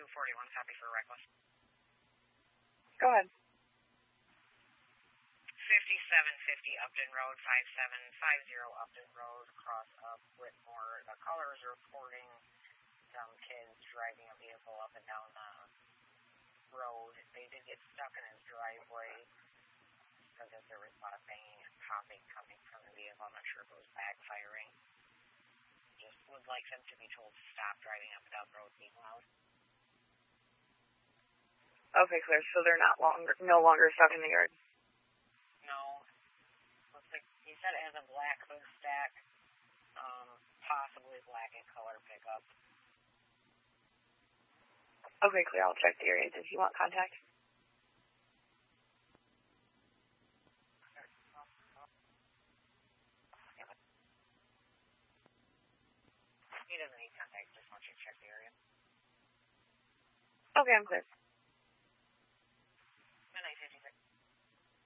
241, copy for reckless. Go ahead. 5750 Upton Road, 5750 Upton Road, cross up Whitmore. The caller is reporting some kids driving a vehicle up and down the road. They did get stuck in his driveway because there was a lot of banging and popping coming from the vehicle. I'm not sure if it was backfiring. Just would like them to be told to stop driving up and down the road being loud. Okay, clear. So they're no longer stuck in the yard? No. Looks like he said it has a black hood stack, possibly black in color pickup. Okay, clear. I'll check the area. Does he want contact? He doesn't need contact, just wants you to check the area. Okay, I'm clear.